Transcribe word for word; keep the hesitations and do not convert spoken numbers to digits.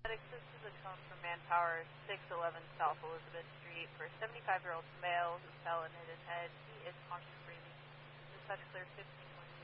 This is a cone from Manpower six eleven South Elizabeth Street for a seventy-five-year-old male who fell and hit his head. He is conscious breathing. Dispatch clear fifteen twenty.